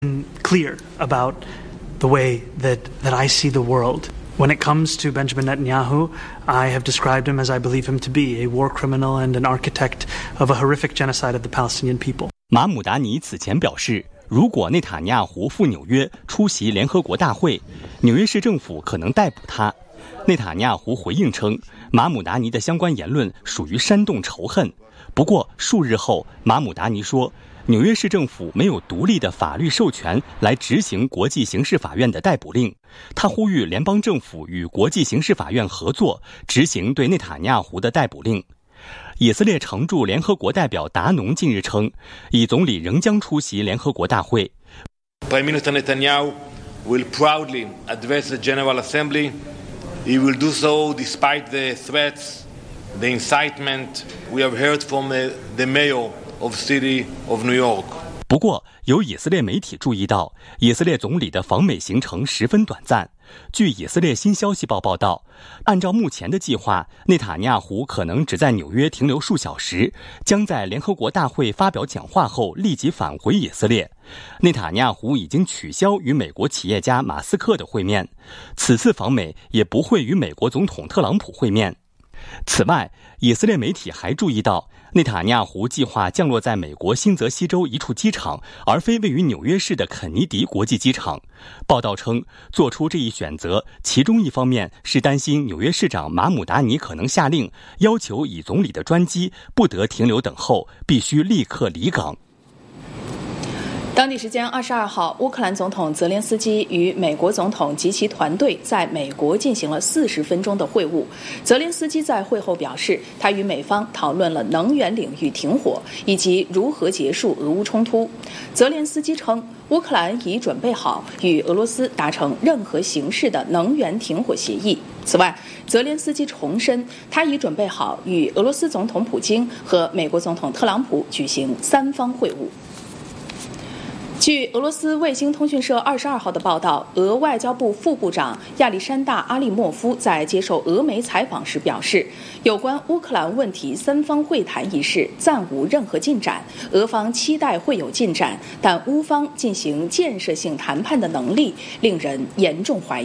clear about the way that I see the world. When it comes to Benjamin Netanyahu, I have described him as I believe him to be, a war criminal and an architect of a horrific genocide of the Palestinian people. 马姆达尼此前表示，如果内塔尼亚胡赴纽约出席联合国大会，纽约市政府可能逮捕他。内塔尼亚胡回应称，马姆达尼的相关言论属于煽动仇恨。不过数日后，马姆达尼说，纽约市政府没有独立的法律授权来执行国际刑事法院的逮捕令。他呼吁联邦政府与国际刑事法院合作，执行对内塔尼亚胡的逮捕令。以色列常驻联合国代表达农近日称，以总理仍将出席联合国大会。 Prime Minister Netanyahu will proudly address the General Assembly. He will do so despite the threats, the incitement we have heard from the mayor of City of New York. 不过，有以色列媒体注意到，以色列总理的访美行程十分短暂。据以色列新消息报报道，按照目前的计划，内塔尼亚胡可能只在纽约停留数小时，将在联合国大会发表讲话后立即返回以色列。内塔尼亚胡已经取消与美国企业家马斯克的会面，此次访美也不会与美国总统特朗普会面。此外，以色列媒体还注意到，内塔尼亚胡计划降落在美国新泽西州一处机场，而非位于纽约市的肯尼迪国际机场。报道称，做出这一选择，其中一方面是担心纽约市长马姆达尼可能下令要求以总理的专机不得停留等候，必须立刻离港。 当地时间22号，乌克兰总统泽连斯基与美国总统及其团队在美国进行了40分钟的会晤。泽连斯基在会后表示，他与美方讨论了能源领域停火以及如何结束俄乌冲突。泽连斯基称，乌克兰已准备好与俄罗斯达成任何形式的能源停火协议。此外，泽连斯基重申，他已准备好与俄罗斯总统普京和美国总统特朗普举行3方会晤。据俄罗斯卫星通讯社22号的报道，俄外交部副部长亚历山大·阿利莫夫在接受俄媒采访时表示，有关乌克兰问题3方会谈一事暂无任何进展，俄方期待会有进展，但乌方进行建设性谈判的能力令人严重怀疑。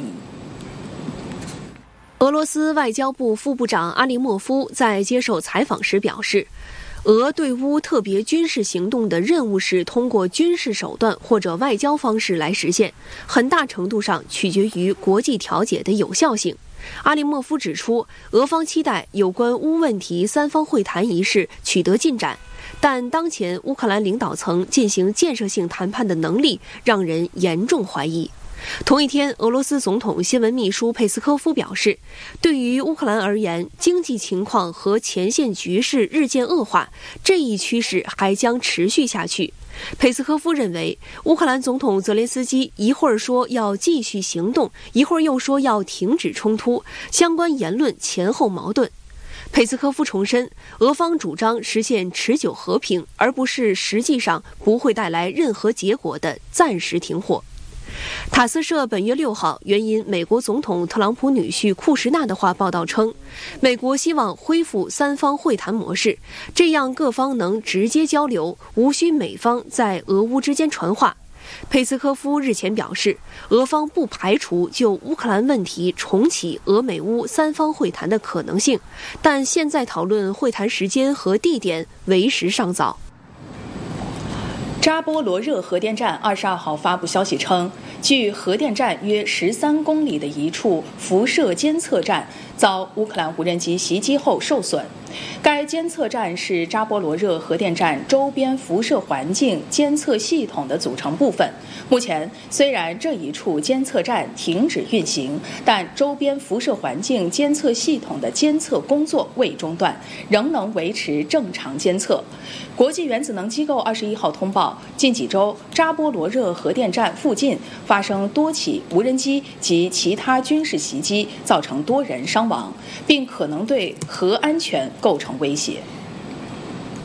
俄罗斯外交部副部长阿利莫夫在接受采访时表示，俄对乌特别军事行动的任务是通过军事手段或者外交方式来实现，很大程度上取决于国际调解的有效性。阿利莫夫指出，俄方期待有关乌问题3方会谈一事取得进展，但当前乌克兰领导层进行建设性谈判的能力让人严重怀疑。同一天，俄罗斯总统新闻秘书佩斯科夫表示，对于乌克兰而言，经济情况和前线局势日渐恶化，这一趋势还将持续下去。佩斯科夫认为，乌克兰总统泽连斯基一会儿说要继续行动，一会儿又说要停止冲突，相关言论前后矛盾。佩斯科夫重申，俄方主张实现持久和平，而不是实际上不会带来任何结果的暂时停火。塔斯社本月6号援引美国总统特朗普女婿库什纳的话报道称，美国希望恢复3方会谈模式，这样各方能直接交流，无需美方在俄乌之间传话。佩斯科夫日前表示，俄方不排除就乌克兰问题重启俄美乌3方会谈的可能性，但现在讨论会谈时间和地点为时尚早。 扎波罗热核电站22号发布消息称，距核电站约13公里的一处辐射监测站遭乌克兰无人机袭击后受损。该监测站是扎波罗热核电站周边辐射环境监测系统的组成部分。目前，虽然这一处监测站停止运行，但周边辐射环境监测系统的监测工作未中断，仍能维持正常监测。国际原子能机构21号通报，近几周扎波罗热核电站附近发生多起无人机及其他军事袭击，造成多人伤亡，并可能对核安全构成威胁。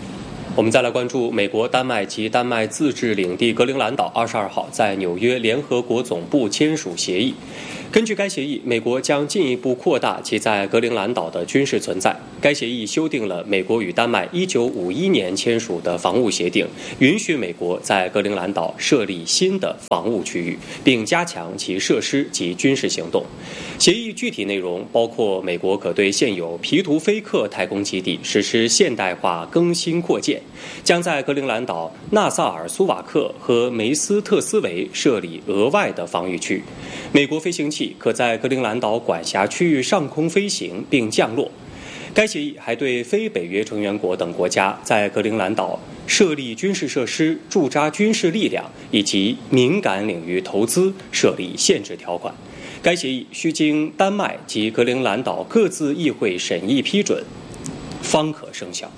我们再来关注美国、丹麦及丹麦自治领地格陵兰岛22号在纽约联合国总部签署协议。根据该协议，美国将进一步扩大其在格陵兰岛的军事存在。该协议修订了美国与丹麦1951年签署的防务协定，允许美国在格陵兰岛设立新的防务区域，并加强其设施及军事行动。协议具体内容包括美国可对现有皮图菲克太空基地实施现代化更新扩建，将在格陵兰岛纳萨尔苏瓦克和梅斯特斯维设立额外的防御区。美国飞行器可在格陵兰岛管辖区域上空飞行并降落。该协议还对非北约成员国等国家在格陵兰岛设立军事设施、驻扎军事力量以及敏感领域投资设立限制条款。该协议需经丹麦及格陵兰岛各自议会审议批准，方可生效。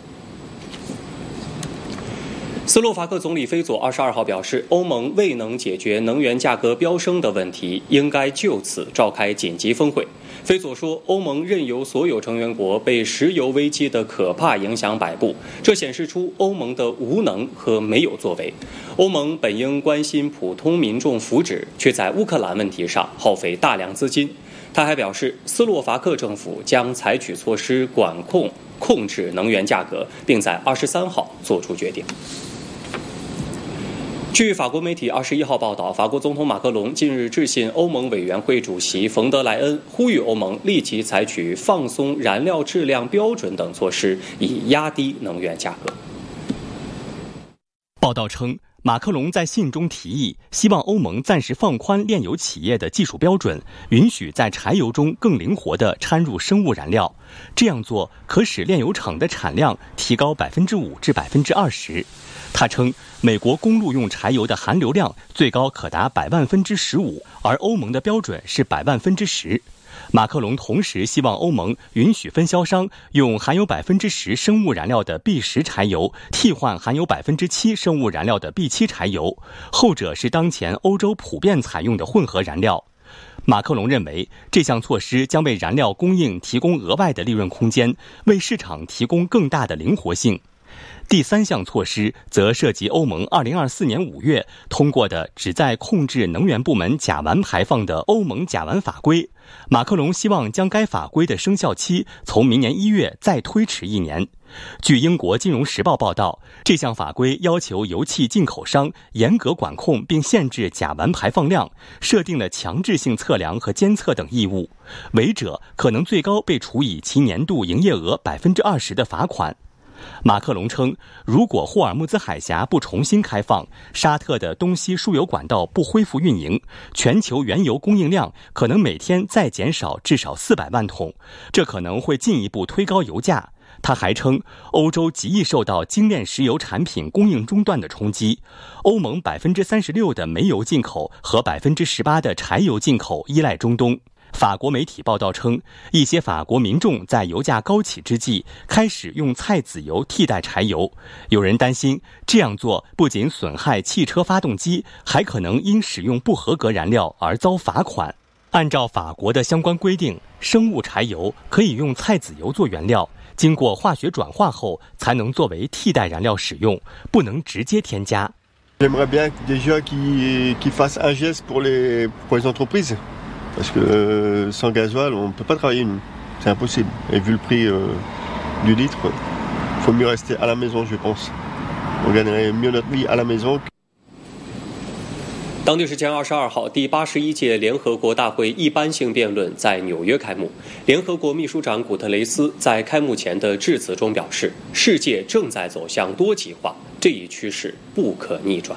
斯洛伐克总理菲佐22号表示，欧盟未能解决能源价格飙升的问题，应该就此召开紧急峰会。菲佐说，欧盟任由所有成员国被石油危机的可怕影响摆布，这显示出欧盟的无能和没有作为。欧盟本应关心普通民众福祉，却在乌克兰问题上耗费大量资金。他还表示，斯洛伐克政府将采取措施控制能源价格，并在23号做出决定。据法国媒体21号报道，法国总统马克龙近日致信欧盟委员会主席冯德莱恩，呼吁欧盟立即采取放松燃料质量标准等措施，以压低能源价格。 报道称，马克龙在信中提议，希望欧盟暂时放宽炼油企业的技术标准，允许在柴油中更灵活地掺入生物燃料。这样做可使炼油厂的产量提高5%至20%。他称，美国公路用柴油的含硫量最高可达100,000%，而欧盟的标准是100,000%。马克龙同时希望欧盟允许分销商用含有10%生物燃料的 B10 柴油替换含有7%生物燃料的 B7 柴油，后者是当前欧洲普遍采用的混合燃料。马克龙认为，这项措施将为燃料供应提供额外的利润空间，为市场提供更大的灵活性。第三项措施则涉及欧盟2024年5月通过的旨在控制能源部门甲烷排放的欧盟甲烷法规。马克龙希望将该法规的生效期从明年1月再推迟1年。据英国金融时报报道，这项法规要求油气进口商严格管控并限制甲烷排放量，设定了强制性测量和监测等义务，违者可能最高被处以其年度营业额20%的罚款。马克龙称，如果霍尔木兹海峡不重新开放，沙特的东西输油管道不恢复运营，全球原油供应量可能每天再减少至少400万桶，这可能会进一步推高油价。他还称，欧洲极易受到精炼石油产品供应中断的冲击，欧盟36%的煤油进口和18%的柴油进口依赖中东。法国媒体报道称，一些法国民众在油价高企之际开始用菜籽油替代柴油。有人担心，这样做不仅损害汽车发动机，还可能因使用不合格燃料而遭罚款。按照法国的相关规定，生物柴油可以用菜籽油做原料，经过化学转化后才能作为替代燃料使用，不能直接添加。 J'aimerais bien déjà qu'ils fassent un geste pour les entreprises.Parce que sans gasoil, on ne peut pas travailler, c'est impossible. Et vu le prix du litre, il faut mieux rester à la maison, je pense. On gagnerait mieux notre vie à la maison. 当地时间22号，第81届联合国大会一般性辩论在纽约开幕。联合国秘书长古特雷斯在开幕前的致辞中表示，世界正在走向多极化，这一趋势不可逆转。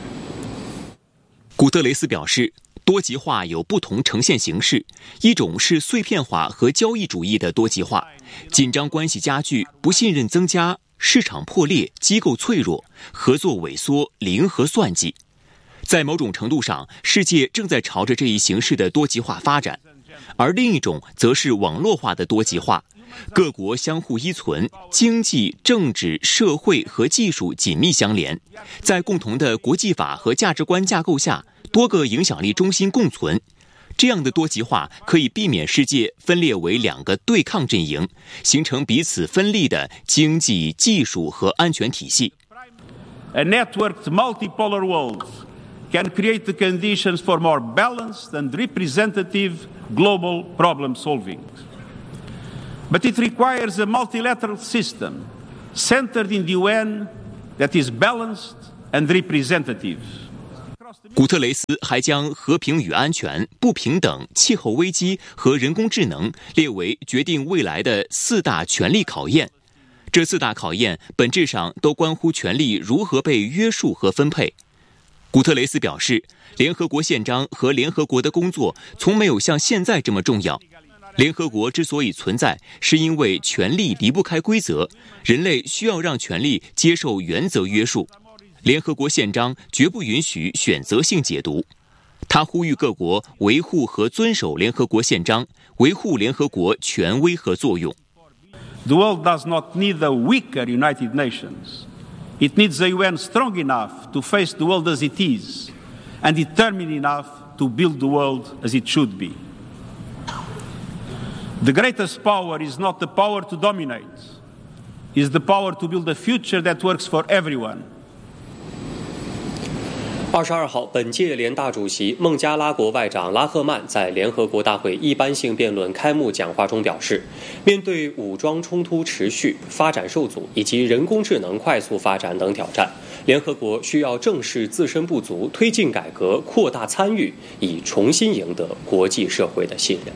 古特雷斯表示，多极化有不同呈现形式，一种是碎片化和交易主义的多极化，紧张关系加剧，不信任增加，市场破裂，机构脆弱，合作萎缩，零和算计。在某种程度上，世界正在朝着这一形式的多极化发展，而另一种则是网络化的多极化，各国相互依存，经济、政治、社会和技术紧密相连，在共同的国际法和价值观架构下，多个影响力中心共存。 这样的多极化可以避免世界分裂为两个对抗阵营，形成彼此分立的经济、技术和安全体系。 A networked multipolar world can create the conditions for more balanced and representative global problem solving. But it requires a multilateral system centered in the UN that is balanced and representative. 古特雷斯还将和平与安全、不平等、气候危机和人工智能列为决定未来的4大权力考验。这4大考验本质上都关乎权力如何被约束和分配。古特雷斯表示，联合国宪章和联合国的工作从没有像现在这么重要。联合国之所以存在，是因为权力离不开规则，人类需要让权力接受原则约束。联合国宪章绝不允许选择性解读。他呼吁各国维护和遵守联合国宪章，维护联合国权威和作用。 The world does not need a weaker United Nations. It needs a UN strong enough to face the world as it is, and determined enough to build the world as it should be. The greatest power is not the power to dominate, it is the power to build a future that works for everyone. 22号，本届联大主席孟加拉国外长拉赫曼在联合国大会一般性辩论开幕讲话中表示，面对武装冲突持续、发展受阻以及人工智能快速发展等挑战，联合国需要正视自身不足，推进改革，扩大参与，以重新赢得国际社会的信任。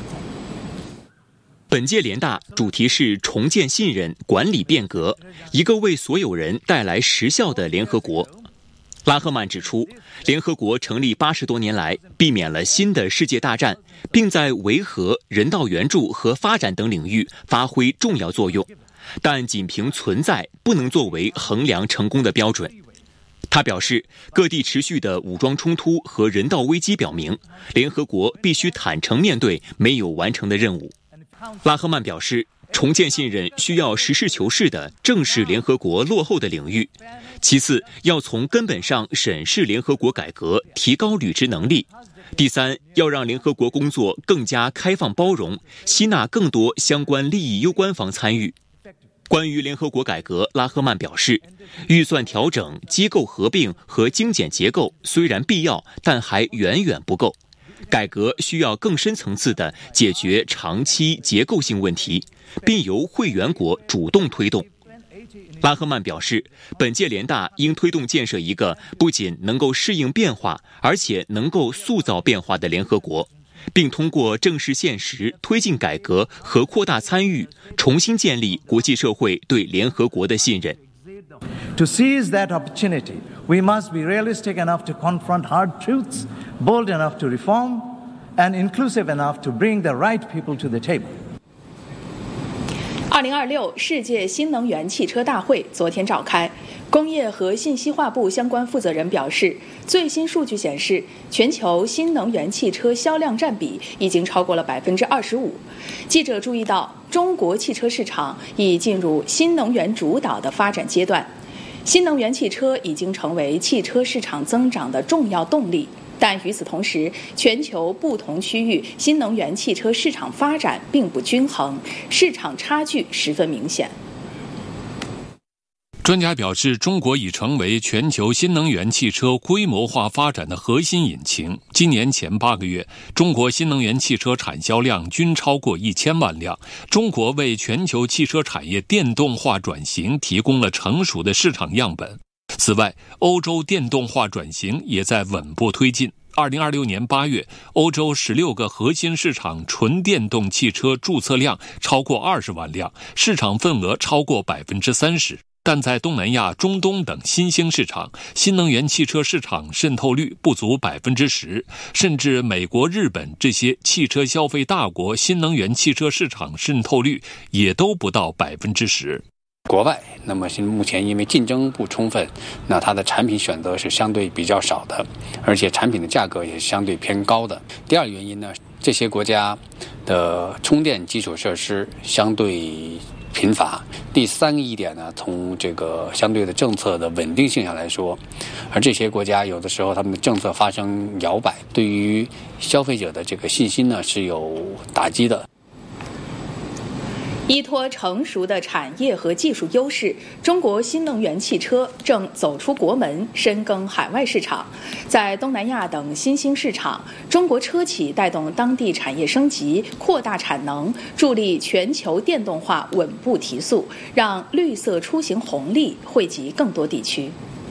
本届联大主题是重建信任、管理变革，一个为所有人带来实效的联合国。拉赫曼指出，联合国成立80多年来，避免了新的世界大战，并在维和、人道援助和发展等领域发挥重要作用，但仅凭存在不能作为衡量成功的标准。他表示，各地持续的武装冲突和人道危机表明，联合国必须坦诚面对没有完成的任务。拉赫曼表示，重建信任需要实事求是地正视联合国落后的领域，其次要从根本上审视联合国改革，提高履职能力，第三要让联合国工作更加开放包容，吸纳更多相关利益攸关方参与。关于联合国改革，拉赫曼表示，预算调整、机构合并和精简结构虽然必要，但还远远不够。改革需要更深层次地解决长期结构性问题，并由会员国主动推动。拉赫曼表示，本届联大应推动建设一个不仅能够适应变化，而且能够塑造变化的联合国，并通过正视现实、推进改革和扩大参与，重新建立国际社会对联合国的信任。 To seize that opportunity, we must be realistic enough to confront hard truths, bold enough to reform, and inclusive enough to bring the right people to the table. 2026世界新能源汽车大会昨天召开，工业和信息化部相关负责人表示，最新数据显示，全球新能源汽车销量占比已经超过了25%。记者注意到，中国汽车市场已进入新能源主导的发展阶段，新能源汽车已经成为汽车市场增长的重要动力。但与此同时，全球不同区域新能源汽车市场发展并不均衡，市场差距十分明显。 专家表示，中国已成为全球新能源汽车规模化发展的核心引擎。今年前8个月，中国新能源汽车产销量均超过1000万辆。中国为全球汽车产业电动化转型提供了成熟的市场样本。此外，欧洲电动化转型也在稳步推进。2026年8月，欧洲16个核心市场纯电动汽车注册量超过20万辆，市场份额超过30%。但在东南亚、中东等新兴市场，新能源汽车市场渗透率不足10%，甚至美国、日本这些汽车消费大国新能源汽车市场渗透率也都不到10%。 国外，那么目前因为竞争不充分，那它的产品选择是相对比较少的，而且产品的价格也是相对偏高的。第二个原因呢，这些国家的充电基础设施相对贫乏。第三个一点呢，从这个相对的政策的稳定性上来说，而这些国家有的时候他们的政策发生摇摆，对于消费者的这个信心呢是有打击的。 依托成熟的产业和技术优势，中国新能源汽车正走出国门，深耕海外市场。在东南亚等新兴市场，中国车企带动当地产业升级，扩大产能，助力全球电动化稳步提速，让绿色出行红利惠及更多地区。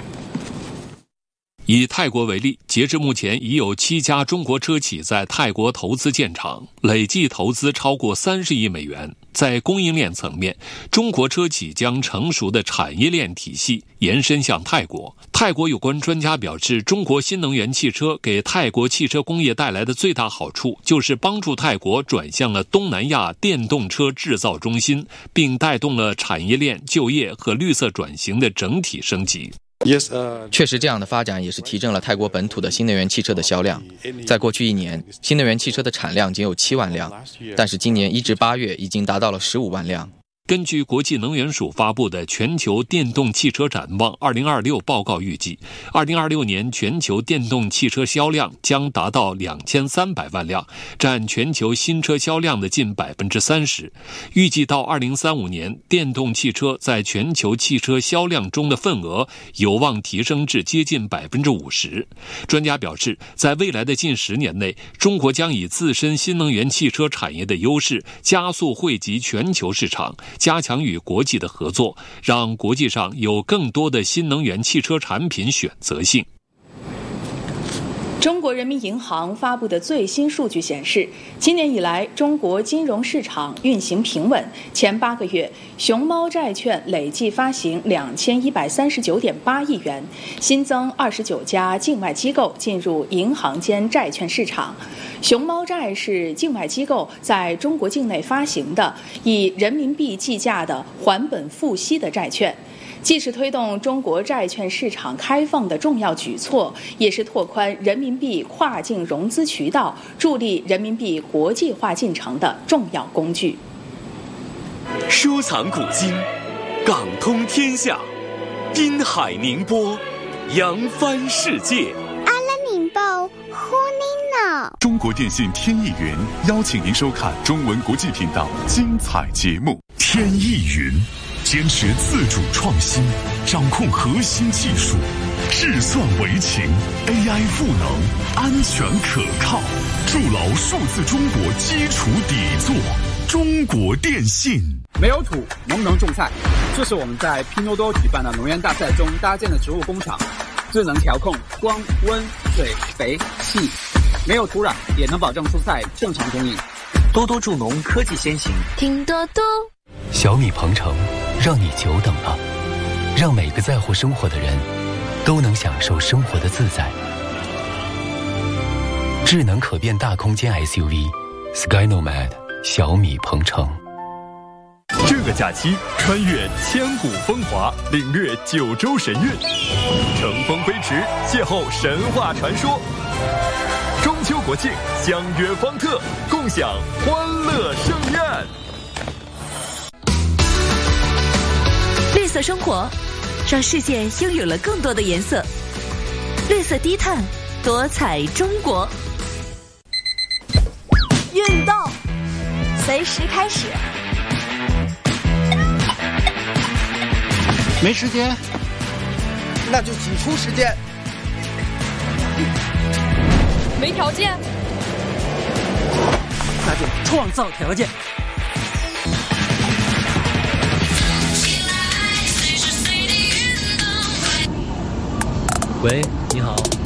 以泰国为例，截至目前已有7家中国车企在泰国投资建厂，累计投资超过30亿美元。在供应链层面，中国车企将成熟的产业链体系延伸向泰国。泰国有关专家表示，中国新能源汽车给泰国汽车工业带来的最大好处，就是帮助泰国转向了东南亚电动车制造中心，并带动了产业链、就业和绿色转型的整体升级。 确实，这样的发展也是提振了泰国本土的新能源汽车的销量。在过去1年，新能源汽车的产量仅有7万辆，但是今年1至8月已经达到了15万辆。 根据国际能源署发布的全球电动汽车展望2026报告预计，2026年全球电动汽车销量将达到2300万辆，占全球新车销量的近30%。预计到2035年，电动汽车在全球汽车销量中的份额有望提升至接近50%。专家表示，在未来的近10年内，中国将以自身新能源汽车产业的优势，加速惠及全球市场，加强与国际的合作，让国际上有更多的新能源汽车产品选择性。 中国人民银行发布的最新数据显示，今年以来中国金融市场运行平稳，前8个月熊猫债券累计发行2139.8亿元，新增29家境外机构进入银行间债券市场。熊猫债是境外机构在中国境内发行的以人民币计价的还本付息的债券，既是推动中国债券市场开放的重要举措，也是拓宽人民币跨境融资渠道、助力人民币国际化进程的重要工具。 收藏古今，港通天下，滨海宁波，扬帆世界。 阿拉宁报呼您呢。 中国电信天翼云邀请您收看中文国际频道精彩节目。天翼云坚持自主创新，掌控核心技术，智算为情 ，AI 赋能，安全可靠，筑牢数字中国基础底座。中国电信。 没有土，能不能种菜？这是我们在拼多多举办的农园大赛中搭建的植物工厂，智能调控光、温、水、肥、气，没有土壤也能保证蔬菜正常供应。 多多助农，科技先行， 听多多。 小米鹏程，让你久等了，让每个在乎生活的人都能享受生活的自在。智能可变大空间 SUV Sky Nomad 小米鹏程。 这个假期穿越千古风华，领略九州神韵，乘风飞驰，邂逅神话传说。中秋国庆相约方特，共享欢乐盛宴。 绿色生活，让世界拥有了更多的颜色。绿色低碳，多彩中国。 运动，随时开始。 没时间， 那就挤出时间。 没条件， 那就创造条件。 喂，你好。